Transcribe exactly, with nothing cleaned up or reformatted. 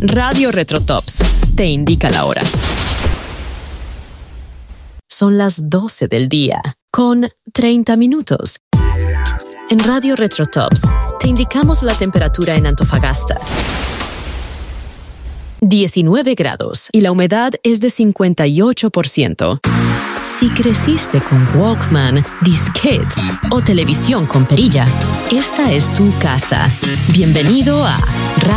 Radio Retrotops te indica la hora. Son las doce del día, con treinta minutos. En Radio Retrotops te indicamos la temperatura en Antofagasta. diecinueve grados y la humedad es de cincuenta y ocho por ciento. Si creciste con Walkman, disquetes o televisión con perilla, esta es tu casa. Bienvenido a Radio